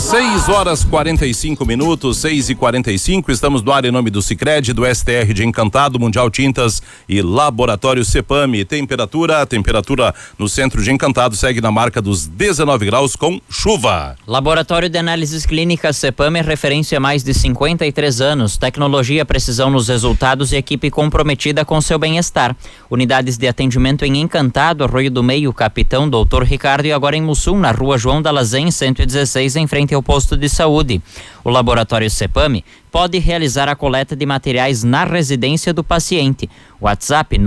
6h45, 6h45, estamos no ar em nome do Sicredi, do STR de Encantado, Mundial Tintas e Laboratório Cepame. Temperatura no centro de Encantado segue na marca dos 19 graus com chuva. Laboratório de Análises Clínicas Cepame é referência há mais de 53 anos. Tecnologia, precisão nos resultados e equipe comprometida com seu bem-estar. Unidades de atendimento em Encantado, Arroio do Meio, Capitão, Doutor Ricardo e agora em Mussum, na Rua João Dalazen, 116, em frente ao posto de saúde. O Laboratório Cepame pode realizar a coleta de materiais na residência do paciente. WhatsApp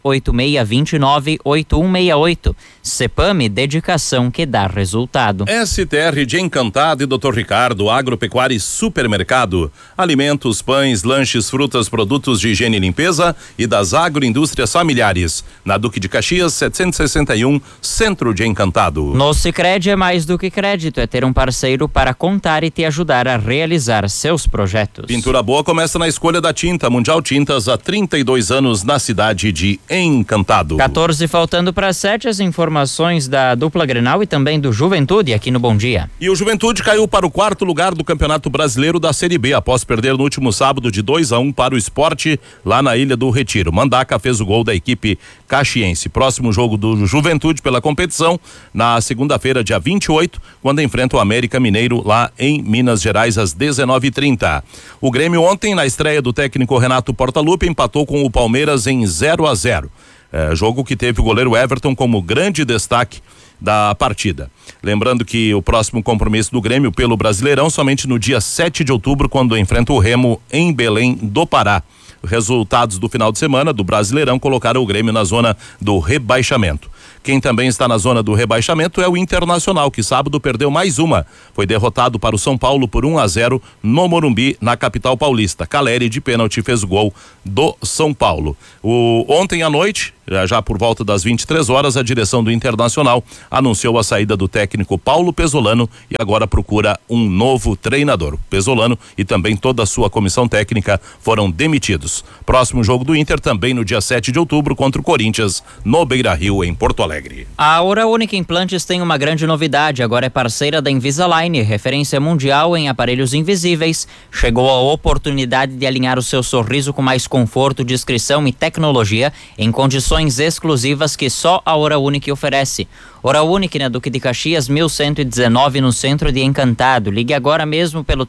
986298168. Cepame, dedicação que dá resultado. STR de Encantado e Dr. Ricardo, Agropecuária e Supermercado. Alimentos, pães, lanches, frutas, produtos de higiene e limpeza e das agroindústrias familiares. Na Duque de Caxias, 761, Centro de Encantado. No Sicredi é mais do que crédito, é ter um parceiro para contar e te ajudar a realizar seus projetos. Pintura boa começa na escolha da tinta. Mundial Tintas há 32 anos na cidade de Encantado. 14 faltando para 7, as informações da dupla Grenal e também do Juventude aqui no Bom Dia. E o Juventude caiu para o 4º lugar do Campeonato Brasileiro da Série B após perder no último sábado de 2-1 para o Sport lá na Ilha do Retiro. Mandaca fez o gol da equipe caxiense. Próximo jogo do Juventude pela competição na segunda-feira, dia 28, quando enfrenta o América Mineiro lá em Minas Gerais às 19h30. O Grêmio ontem, na estreia do técnico Renato Portaluppi, empatou com o Palmeiras em 0-0. Jogo que teve o goleiro Everton como grande destaque da partida. Lembrando que o próximo compromisso do Grêmio pelo Brasileirão somente no dia 7 de outubro, quando enfrenta o Remo em Belém do Pará. Resultados do final de semana do Brasileirão colocaram o Grêmio na zona do rebaixamento. Quem também está na zona do rebaixamento é o Internacional, que sábado perdeu mais uma. Foi derrotado para o São Paulo por 1-0 no Morumbi, na capital paulista. Caleri de pênalti fez o gol do São Paulo. Ontem à noite, já por volta das 23 horas, a direção do Internacional anunciou a saída do técnico Paulo Pesolano e agora procura um novo treinador. Pesolano e também toda a sua comissão técnica foram demitidos. Próximo jogo do Inter também no dia 7 de outubro contra o Corinthians, no Beira-Rio, em Porto Alegre. A Oura Única Implantes tem uma grande novidade, agora é parceira da Invisalign, referência mundial em aparelhos invisíveis. Chegou a oportunidade de alinhar o seu sorriso com mais conforto, discrição e tecnologia em condições exclusivas que só a Oura Única oferece. Oura Única na Duque de Caxias, 1119, no centro de Encantado. Ligue agora mesmo pelo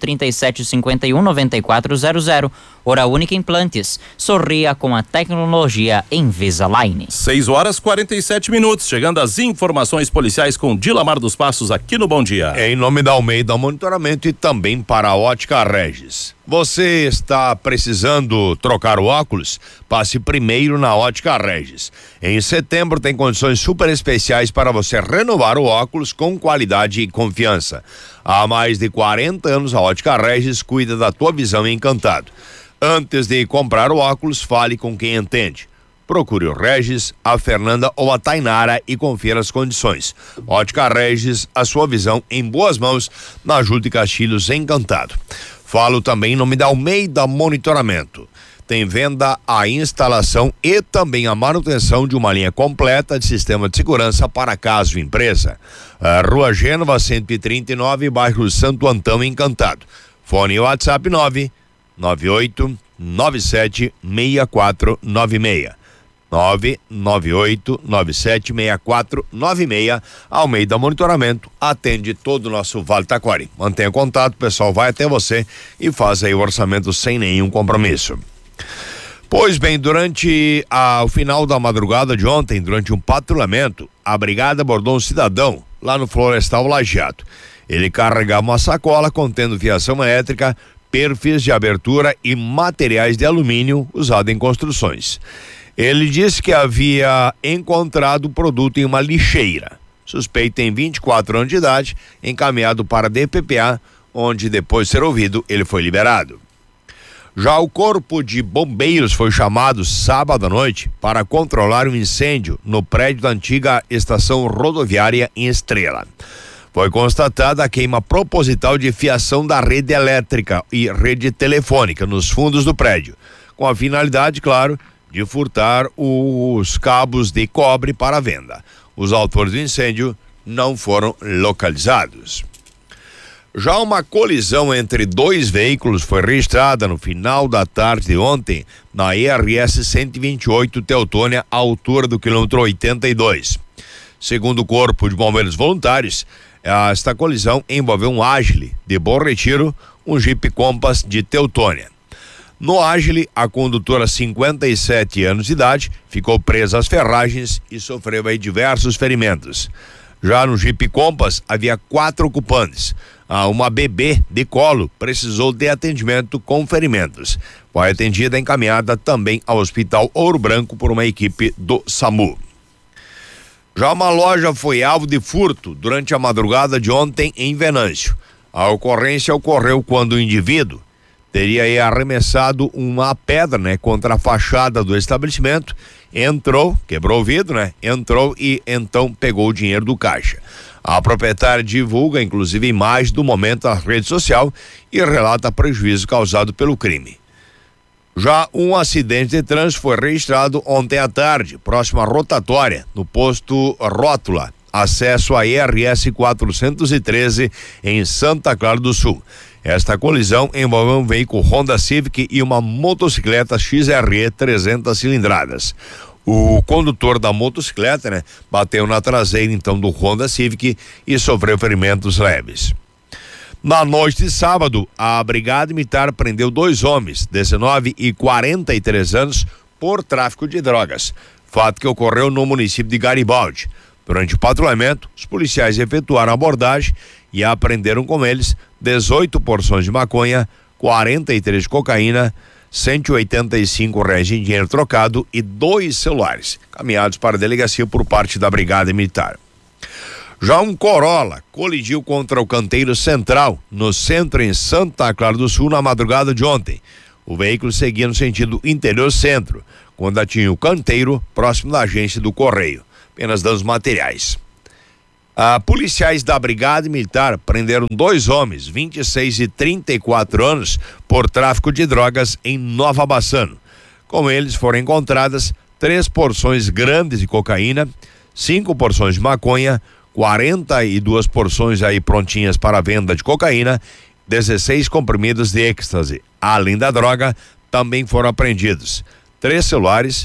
3751-9400. Oura Única Implantes. Sorria com a tecnologia Invisalign. 6h47. Chegando às informações policiais com Dilamar dos Passos aqui no Bom Dia. Em nome da Almeida Monitoramento e também para a Ótica Regis. Você está precisando trocar o óculos? Passe primeiro na Ótica Regis. Em setembro tem condições super especiais para você renovar o óculos com qualidade e confiança. Há mais de 40 anos a Ótica Regis cuida da tua visão em Encantado. Antes de comprar o óculos, fale com quem entende. Procure o Regis, a Fernanda ou a Tainara e confira as condições. Ótica Regis, a sua visão em boas mãos, na Júlio de Castilhos, Encantado. Falo também em nome da Almeida Monitoramento. Tem venda, a instalação e também a manutenção de uma linha completa de sistema de segurança para casa e empresa. Rua Gênova, 139, bairro Santo Antão, Encantado. Fone e WhatsApp 998976496. 998976496. Almeida Monitoramento atende todo o nosso Vale Taquari. Mantenha contato, o pessoal vai até você e faz aí o orçamento sem nenhum compromisso. Pois bem, durante o final da madrugada de ontem, durante um patrulhamento, a brigada abordou um cidadão lá no Florestal Lajeado. Ele carregava uma sacola contendo fiação elétrica, perfis de abertura e materiais de alumínio usado em construções. Ele disse que havia encontrado o produto em uma lixeira. Suspeito tem 24 anos de idade, encaminhado para a DPPA, onde depois de ser ouvido, ele foi liberado. Já o Corpo de Bombeiros foi chamado sábado à noite para controlar um incêndio no prédio da antiga estação rodoviária em Estrela. Foi constatada a queima proposital de fiação da rede elétrica e rede telefônica nos fundos do prédio, com a finalidade, claro, de furtar os cabos de cobre para venda. Os autores do incêndio não foram localizados. Já uma colisão entre dois veículos foi registrada no final da tarde de ontem na ERS 128 Teutônia, à altura do quilômetro 82. Segundo o Corpo de Bombeiros Voluntários, esta colisão envolveu um Agile de Bom Retiro, um Jeep Compass de Teutônia. No Agile, a condutora, 57 anos de idade, ficou presa às ferragens e sofreu aí diversos ferimentos. Já no Jeep Compass havia 4 ocupantes. Uma bebê de colo precisou de atendimento com ferimentos. Foi atendida e encaminhada também ao Hospital Ouro Branco por uma equipe do SAMU. Já uma loja foi alvo de furto durante a madrugada de ontem em Venâncio. A ocorrência ocorreu quando o indivíduo teria aí arremessado uma pedra, contra a fachada do estabelecimento, entrou, quebrou o vidro, entrou e então pegou o dinheiro do caixa. A proprietária divulga, inclusive, imagem do momento na rede social e relata prejuízo causado pelo crime. Já um acidente de trânsito foi registrado ontem à tarde, próximo à rotatória, no posto Rótula, acesso à ERS 413, em Santa Clara do Sul. Esta colisão envolveu um veículo Honda Civic e uma motocicleta XRE 300 cilindradas. O condutor da motocicleta, bateu na traseira então do Honda Civic e sofreu ferimentos leves. Na noite de sábado, a Brigada Militar prendeu 2 homens, 19 e 43 anos, por tráfico de drogas. Fato que ocorreu no município de Garibaldi. Durante o patrulhamento, os policiais efetuaram a abordagem e apreenderam com eles 18 porções de maconha, 43 de cocaína, R$185 em dinheiro trocado e 2 celulares, caminhados para a delegacia por parte da Brigada Militar. Já um Corolla colidiu contra o canteiro central, no centro em Santa Clara do Sul, na madrugada de ontem. O veículo seguia no sentido interior-centro, quando atingiu o canteiro próximo da agência do Correio. Apenas danos materiais. Policiais da Brigada Militar prenderam 2 homens, 26 e 34 anos, por tráfico de drogas em Nova Bassano. Com eles foram encontradas 3 porções grandes de cocaína, 5 porções de maconha, 42 porções aí prontinhas para venda de cocaína, 16 comprimidos de êxtase. Além da droga, também foram apreendidos 3 celulares,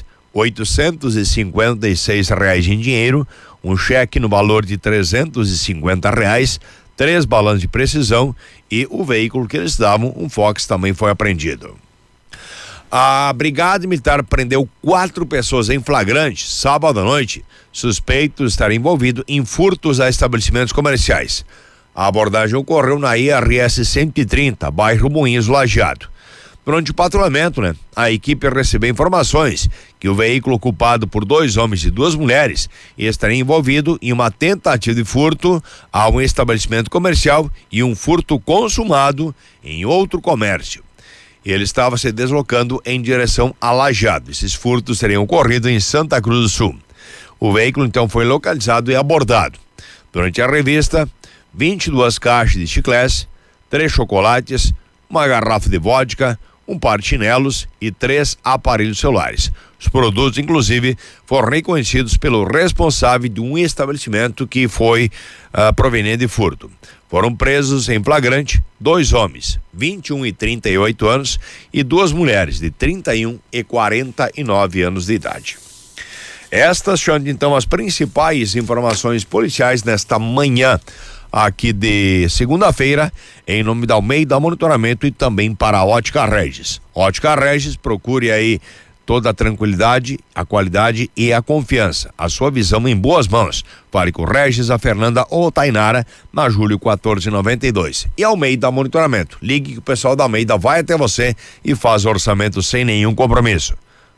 R$856 em dinheiro, um cheque no valor de R$350, 3 balanças de precisão e o veículo que eles davam, um Fox, também foi apreendido. A Brigada Militar prendeu 4 pessoas em flagrante sábado à noite, suspeitos de estarem envolvidos em furtos a estabelecimentos comerciais. A abordagem ocorreu na IRS 130, bairro Moinhos Lajeado. Durante o patrulhamento, a equipe recebeu informações que o veículo ocupado por 2 homens e 2 mulheres estaria envolvido em uma tentativa de furto a um estabelecimento comercial e um furto consumado em outro comércio. Ele estava se deslocando em direção a Lajeado. Esses furtos teriam ocorrido em Santa Cruz do Sul. O veículo então foi localizado e abordado. Durante a revista, 22 caixas de chiclete, 3 chocolates, uma garrafa de vodka, um par de chinelos e 3 aparelhos celulares. Os produtos, inclusive, foram reconhecidos pelo responsável de um estabelecimento que foi proveniente de furto. Foram presos em flagrante 2 homens, 21 e 38 anos, e 2 mulheres de 31 e 49 anos de idade. Estas são então as principais informações policiais nesta manhã aqui de segunda-feira, em nome da Almeida Monitoramento e também para a Ótica Regis. Ótica Regis, procure aí toda a tranquilidade, a qualidade e a confiança. A sua visão em boas mãos. Fale com o Regis, a Fernanda ou a Tainara, na Júlio 1492. E Almeida Monitoramento. Ligue que o pessoal da Almeida vai até você e faz o orçamento sem nenhum compromisso.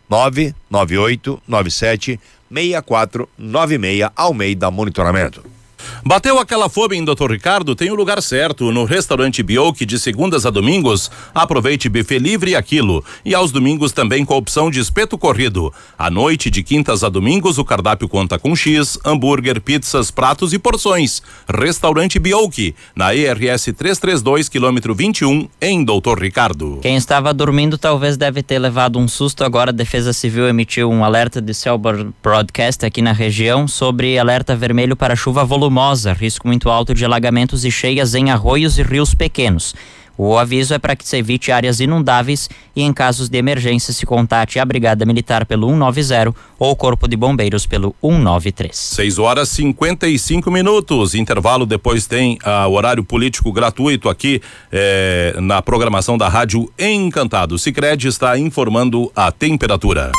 998976496 Almeida Monitoramento. Bateu aquela fome em Dr. Ricardo? Tem o lugar certo, no restaurante Bioki, de segundas a domingos. Aproveite buffet livre a quilo e aos domingos também com a opção de espeto corrido. À noite, de quintas a domingos, o cardápio conta com X, hambúrguer, pizzas, pratos e porções. Restaurante Bioki, na ERS 332, quilômetro 21, em Dr. Ricardo. Quem estava dormindo talvez deve ter levado um susto. Agora a Defesa Civil emitiu um alerta de cell broadcast aqui na região sobre alerta vermelho para chuva volumosa volumosa, risco muito alto de alagamentos e cheias em arroios e rios pequenos. O aviso é para que se evite áreas inundáveis e, em casos de emergência, se contate a Brigada Militar pelo 190 ou o Corpo de Bombeiros pelo 193. 6h55. Intervalo, depois tem o horário político gratuito aqui na programação da Rádio Encantado. Sicredi está informando a temperatura.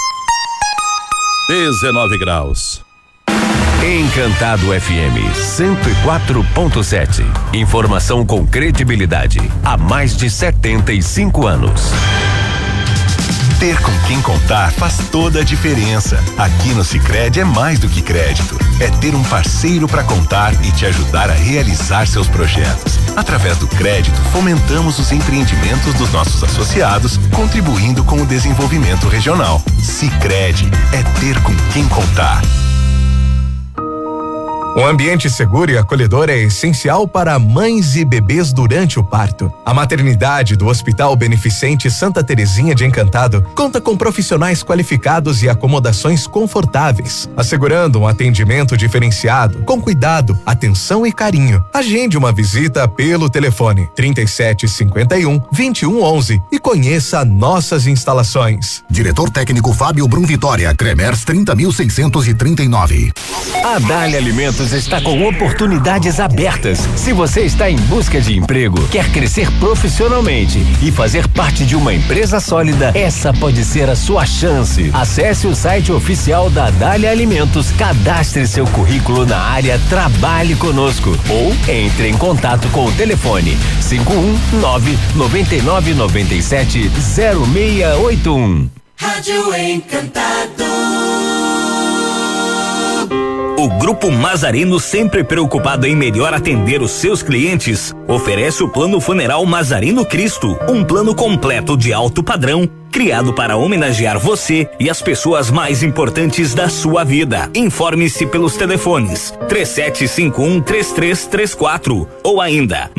19 graus. Encantado FM 104.7. Informação com credibilidade há mais de 75 anos. Ter com quem contar faz toda a diferença. Aqui no Sicredi é mais do que crédito. É ter um parceiro para contar e te ajudar a realizar seus projetos. Através do crédito, fomentamos os empreendimentos dos nossos associados, contribuindo com o desenvolvimento regional. Sicredi é ter com quem contar. Um ambiente seguro e acolhedor é essencial para mães e bebês durante o parto. A maternidade do Hospital Beneficente Santa Terezinha de Encantado conta com profissionais qualificados e acomodações confortáveis, assegurando um atendimento diferenciado, com cuidado, atenção e carinho. Agende uma visita pelo telefone 3751-2111 e conheça nossas instalações. Diretor técnico Fábio Brum Vitória, Cremers 30.639. A Dália Alimentos está com oportunidades abertas. Se você está em busca de emprego, quer crescer profissionalmente e fazer parte de uma empresa sólida, essa pode ser a sua chance. Acesse o site oficial da Dália Alimentos, cadastre seu currículo na área Trabalhe Conosco ou entre em contato com o telefone 519-9997-0681. Rádio Encantado. O Grupo Mazarino, sempre preocupado em melhor atender os seus clientes, oferece o Plano Funeral Mazarino Cristo, um plano completo de alto padrão, criado para homenagear você e as pessoas mais importantes da sua vida. Informe-se pelos telefones 3751-3334 ou ainda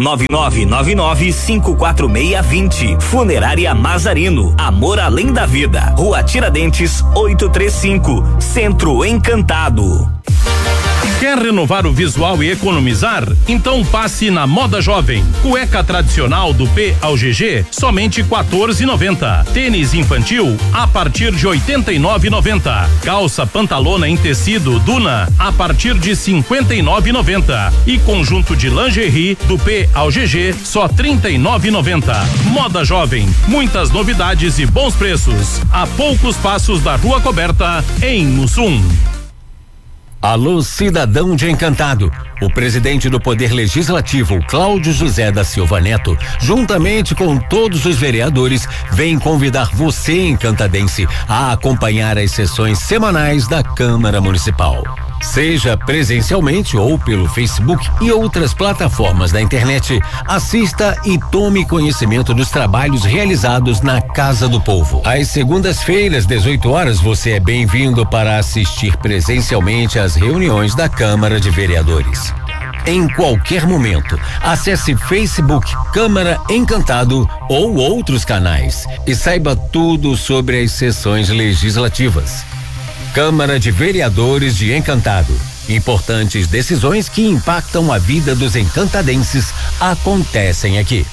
9999-54620. Funerária Mazarino, amor além da vida. Rua Tiradentes 835, Centro Encantado. Quer renovar o visual e economizar? Então passe na Moda Jovem. Cueca tradicional do P ao GG, somente R$14,90. Tênis infantil a partir de R$89,90. Calça pantalona em tecido Duna a partir de R$59,90. E conjunto de lingerie do P ao GG, só R$39,90. Moda Jovem, muitas novidades e bons preços. A poucos passos da Rua Coberta, em Mussum. Alô, cidadão de Encantado. O presidente do Poder Legislativo, Cláudio José da Silva Neto, juntamente com todos os vereadores, vem convidar você, encantadense, a acompanhar as sessões semanais da Câmara Municipal. Seja presencialmente ou pelo Facebook e outras plataformas da internet, assista e tome conhecimento dos trabalhos realizados na Casa do Povo. Às segundas-feiras, 18 horas, você é bem-vindo para assistir presencialmente às reuniões da Câmara de Vereadores. Em qualquer momento, acesse Facebook Câmara Encantado ou outros canais e saiba tudo sobre as sessões legislativas. Câmara de Vereadores de Encantado. Importantes decisões que impactam a vida dos encantadenses acontecem aqui.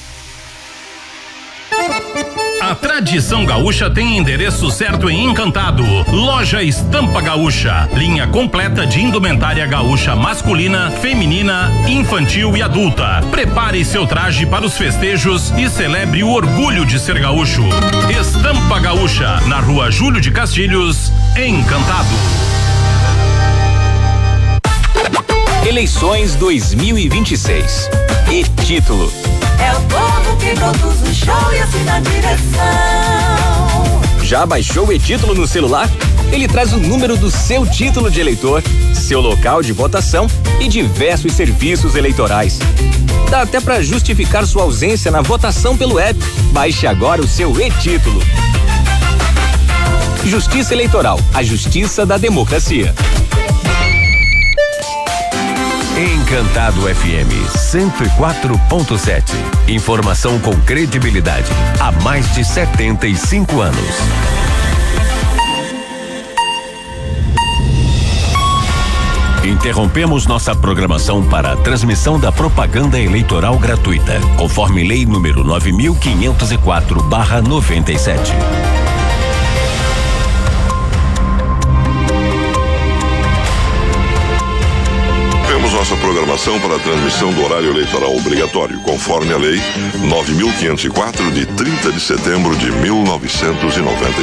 A tradição gaúcha tem endereço certo em Encantado. Loja Estampa Gaúcha. Linha completa de indumentária gaúcha masculina, feminina, infantil e adulta. Prepare seu traje para os festejos e celebre o orgulho de ser gaúcho. Estampa Gaúcha, na Rua Júlio de Castilhos, Encantado. Eleições 2026. E título: É o povo que produz o show e assina a direção. Já baixou o e-título no celular? Ele traz o número do seu título de eleitor, seu local de votação e diversos serviços eleitorais. Dá até para justificar sua ausência na votação pelo app. Baixe agora o seu e-título. Justiça Eleitoral, a justiça da democracia. Encantado FM 104.7. Informação com credibilidade há mais de 75 anos. Interrompemos nossa programação para a transmissão da propaganda eleitoral gratuita, conforme lei número 9504/97. Nossa programação para a transmissão do horário eleitoral obrigatório, conforme a lei 9.504 de 30 de setembro de 1990.